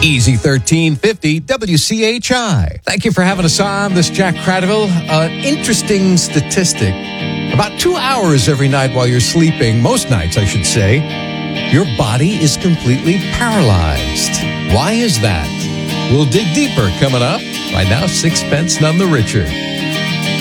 Easy 1350 WCHI. Thank you for having us on. This Jack Cradaville. An interesting statistic. About 2 hours every night while you're sleeping, most nights I should say, your body is completely paralyzed. Why is that? We'll dig deeper coming up. Right now, Sixpence None the Richer.